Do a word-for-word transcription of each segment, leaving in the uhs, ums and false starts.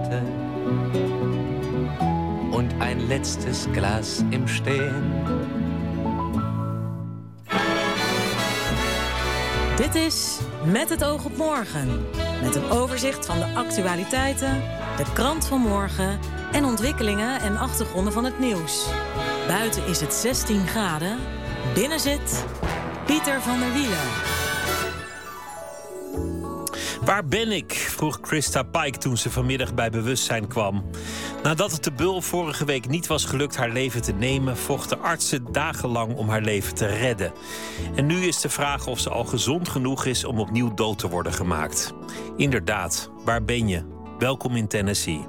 Und ein letztes Glas im Stehen. Dit is Met het oog op morgen. Met een overzicht van de actualiteiten, de krant van morgen en ontwikkelingen en achtergronden van het nieuws. Buiten is het zestien graden. Binnen zit Pieter van der Wielen. Waar ben ik? Vroeg Christa Pike toen ze vanmiddag bij bewustzijn kwam. Nadat het de Bul vorige week niet was gelukt haar leven te nemen, vochten artsen dagenlang om haar leven te redden. En nu is de vraag of ze al gezond genoeg is om opnieuw dood te worden gemaakt. Inderdaad, waar ben je? Welkom in Tennessee.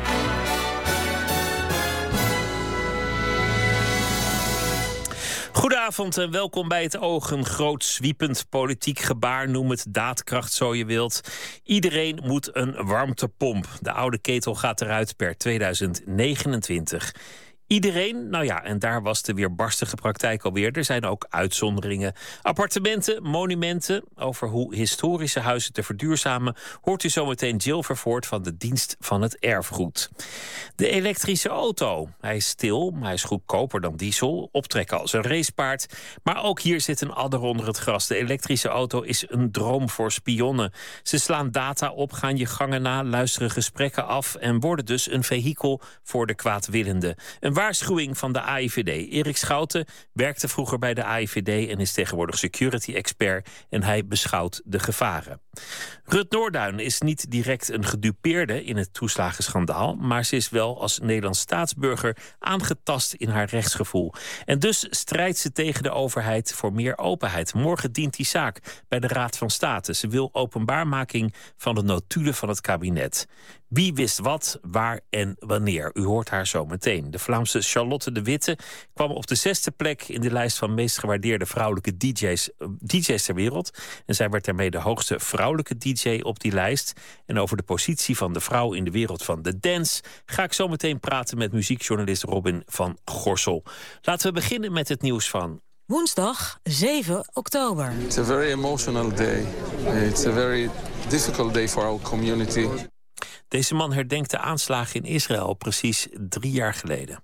Goedenavond en welkom bij Het Oog. Een groot zwiepend politiek gebaar, noem het daadkracht zo je wilt. Iedereen moet een warmtepomp. De oude ketel gaat eruit per tweeduizend negenentwintig. Iedereen? Nou ja, en daar was de weerbarstige praktijk alweer. Er zijn ook uitzonderingen. Appartementen, monumenten. Over hoe historische huizen te verduurzamen hoort u zometeen Jill Vervoort van de Dienst van het Erfgoed. De elektrische auto. Hij is stil, maar hij is goedkoper dan diesel. Optrekken als een racepaard. Maar ook hier zit een adder onder het gras. De elektrische auto is een droom voor spionnen. Ze slaan data op, gaan je gangen na, luisteren gesprekken af en worden dus een vehikel voor de kwaadwillende. Een waarschuwing van de A I V D. Erik Schouten werkte vroeger bij de A I V D en is tegenwoordig security-expert en hij beschouwt de gevaren. Rut Noorduin is niet direct een gedupeerde in het toeslagenschandaal, maar ze is wel als Nederlands staatsburger aangetast in haar rechtsgevoel. En dus strijdt ze tegen de overheid voor meer openheid. Morgen dient die zaak bij de Raad van State. Ze wil openbaarmaking van de notulen van het kabinet. Wie wist wat, waar en wanneer? U hoort haar zo meteen. De Vlaamse Charlotte de Witte kwam op de zesde plek in de lijst van meest gewaardeerde vrouwelijke D J's, D J's ter wereld. En zij werd daarmee de hoogste vrouwelijke D J op die lijst. En over de positie van de vrouw in de wereld van de dance ga ik zo meteen praten met muziekjournalist Robin van Gorsel. Laten we beginnen met het nieuws van woensdag zeven oktober. It's a very emotional day. It's a very difficult day for our community. Deze man herdenkt de aanslagen in Israël precies drie jaar geleden.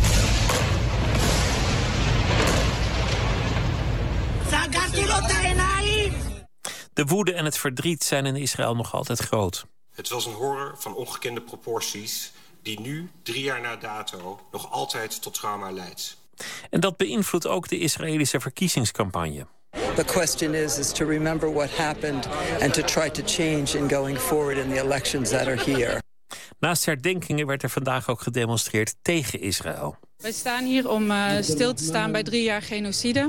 De woede en het verdriet zijn in Israël nog altijd groot. Het was een horror van ongekende proporties die nu, drie jaar na dato, nog altijd tot trauma leidt. En dat beïnvloedt ook de Israëlische verkiezingscampagne. The question is, is to remember what happened and to try to change in going forward in the elections that are here. Naast herdenkingen werd er vandaag ook gedemonstreerd tegen Israël. Wij staan hier om uh, stil te staan bij drie jaar genocide.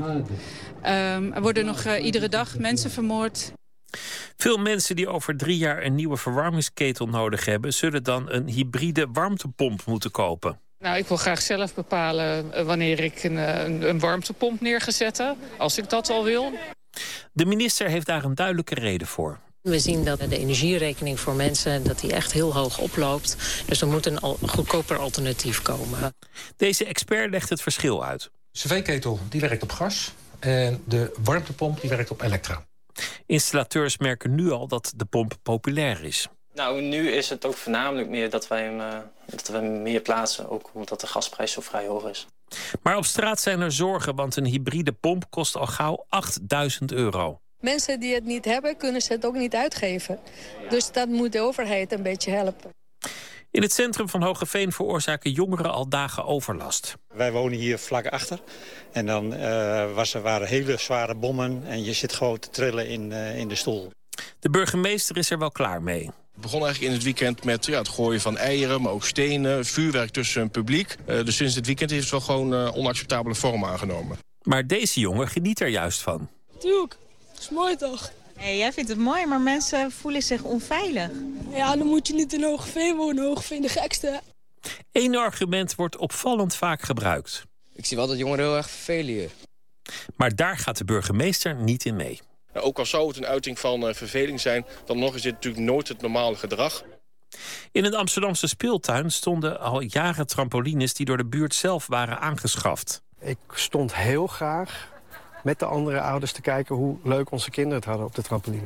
Um, er worden nog uh, iedere dag mensen vermoord. Veel mensen die over drie jaar een nieuwe verwarmingsketel nodig hebben, zullen dan een hybride warmtepomp moeten kopen. Nou, ik wil graag zelf bepalen wanneer ik een, een, een warmtepomp neer ga zetten, als ik dat al wil. De minister heeft daar een duidelijke reden voor. We zien dat de energierekening voor mensen dat die echt heel hoog oploopt. Dus er moet een al, goedkoper alternatief komen. Deze expert legt het verschil uit. De cv-ketel die werkt op gas en de warmtepomp die werkt op elektra. Installateurs merken nu al dat de pomp populair is. Nou, nu is het ook voornamelijk meer dat wij hem, uh, dat we hem meer plaatsen, ook omdat de gasprijs zo vrij hoog is. Maar op straat zijn er zorgen, want een hybride pomp kost al gauw achtduizend euro. Mensen die het niet hebben, kunnen ze het ook niet uitgeven. Dus dat moet de overheid een beetje helpen. In het centrum van Hoogeveen veroorzaken jongeren al dagen overlast. Wij wonen hier vlak achter. En dan uh, was er, waren hele zware bommen en je zit gewoon te trillen in, uh, in de stoel. De burgemeester is er wel klaar mee. Het begon eigenlijk in het weekend met ja, het gooien van eieren, maar ook stenen, vuurwerk tussen het publiek. Uh, dus sinds het weekend heeft het wel gewoon uh, onacceptabele vorm aangenomen. Maar deze jongen geniet er juist van. Tuurlijk, dat is mooi toch? Hey, jij vindt het mooi, maar mensen voelen zich onveilig. Ja, dan moet je niet in Hoogeveen wonen. Hoogeveen de gekste. Eén argument wordt opvallend vaak gebruikt. Ik zie wel dat jongeren heel erg vervelen hier. Maar daar gaat de burgemeester niet in mee. Ook al zou het een uiting van uh, verveling zijn, dan nog is dit natuurlijk nooit het normale gedrag. In een Amsterdamse speeltuin stonden al jaren trampolines die door de buurt zelf waren aangeschaft. Ik stond heel graag met de andere ouders te kijken hoe leuk onze kinderen het hadden op de trampolines.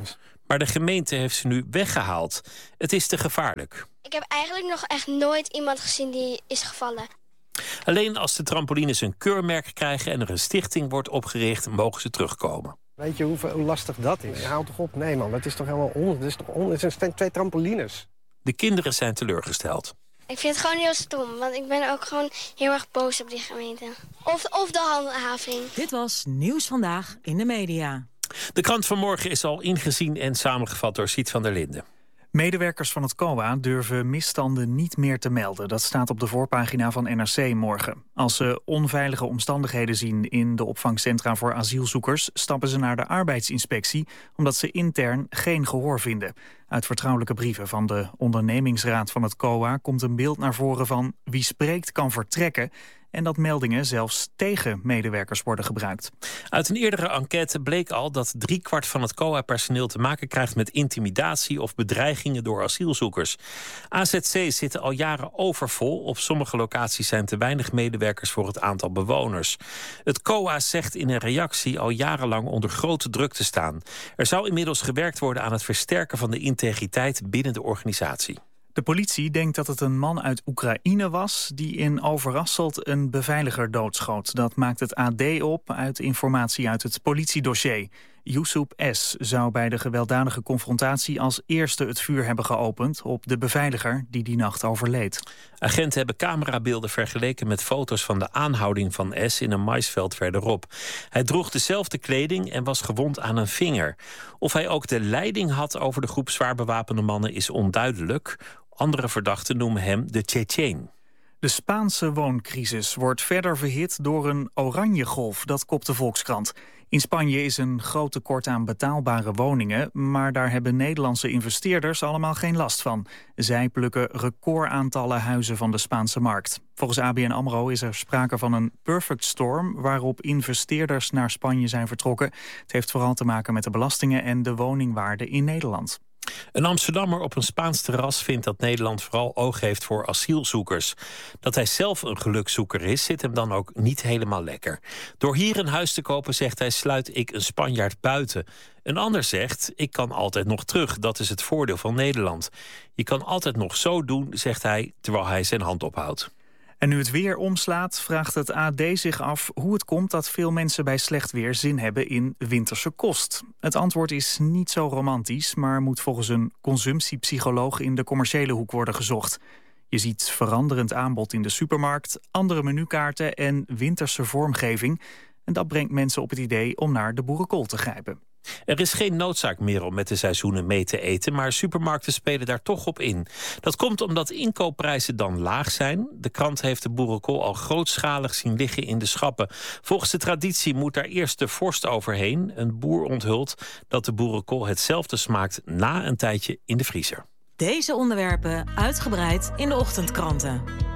Maar de gemeente heeft ze nu weggehaald. Het is te gevaarlijk. Ik heb eigenlijk nog echt nooit iemand gezien die is gevallen. Alleen als de trampolines een keurmerk krijgen en er een stichting wordt opgericht, mogen ze terugkomen. Weet je hoe, hoe lastig dat is? Houd toch op? Nee man, dat is toch helemaal on. Het is toch on. Het zijn twee trampolines. De kinderen zijn teleurgesteld. Ik vind het gewoon heel stom, want ik ben ook gewoon heel erg boos op die gemeente. Of, of de handhaving. Dit was Nieuws Vandaag in de Media. De krant van morgen is al ingezien en samengevat door Siet van der Linden. Medewerkers van het C O A durven misstanden niet meer te melden. Dat staat op de voorpagina van N R C morgen. Als ze onveilige omstandigheden zien in de opvangcentra voor asielzoekers, stappen ze naar de arbeidsinspectie, omdat ze intern geen gehoor vinden. Uit vertrouwelijke brieven van de ondernemingsraad van het C O A komt een beeld naar voren van wie spreekt kan vertrekken, en dat meldingen zelfs tegen medewerkers worden gebruikt. Uit een eerdere enquête bleek al dat driekwart van het C O A-personeel te maken krijgt met intimidatie of bedreigingen door asielzoekers. A Z C's zitten al jaren overvol. Op sommige locaties zijn te weinig medewerkers voor het aantal bewoners. Het C O A zegt in een reactie al jarenlang onder grote druk te staan. Er zou inmiddels gewerkt worden aan het versterken van de integriteit binnen de organisatie. De politie denkt dat het een man uit Oekraïne was die in Overasselt een beveiliger doodschoot. Dat maakt het A D op uit informatie uit het politiedossier. Yusuf S. zou bij de gewelddadige confrontatie als eerste het vuur hebben geopend op de beveiliger die die nacht overleed. Agenten hebben camerabeelden vergeleken met foto's van de aanhouding van S. in een maisveld verderop. Hij droeg dezelfde kleding en was gewond aan een vinger. Of hij ook de leiding had over de groep zwaar bewapende mannen is onduidelijk. Andere verdachten noemen hem de Tsjetsjen. De Spaanse wooncrisis wordt verder verhit door een oranje golf, dat kopt de Volkskrant. In Spanje is een groot tekort aan betaalbare woningen, maar daar hebben Nederlandse investeerders allemaal geen last van. Zij plukken recordaantallen huizen van de Spaanse markt. Volgens A B N AMRO is er sprake van een perfect storm waarop investeerders naar Spanje zijn vertrokken. Het heeft vooral te maken met de belastingen en de woningwaarde in Nederland. Een Amsterdammer op een Spaans terras vindt dat Nederland vooral oog heeft voor asielzoekers. Dat hij zelf een gelukzoeker is, zit hem dan ook niet helemaal lekker. Door hier een huis te kopen, zegt hij, sluit ik een Spanjaard buiten. Een ander zegt, ik kan altijd nog terug. Dat is het voordeel van Nederland. Je kan altijd nog zo doen, zegt hij, terwijl hij zijn hand ophoudt. En nu het weer omslaat, vraagt het A D zich af hoe het komt dat veel mensen bij slecht weer zin hebben in winterse kost. Het antwoord is niet zo romantisch, maar moet volgens een consumptiepsycholoog in de commerciële hoek worden gezocht. Je ziet veranderend aanbod in de supermarkt, andere menukaarten en winterse vormgeving. En dat brengt mensen op het idee om naar de boerenkool te grijpen. Er is geen noodzaak meer om met de seizoenen mee te eten, maar supermarkten spelen daar toch op in. Dat komt omdat inkoopprijzen dan laag zijn. De krant heeft de boerenkool al grootschalig zien liggen in de schappen. Volgens de traditie moet daar eerst de vorst overheen. Een boer onthult dat de boerenkool hetzelfde smaakt na een tijdje in de vriezer. Deze onderwerpen uitgebreid in de ochtendkranten.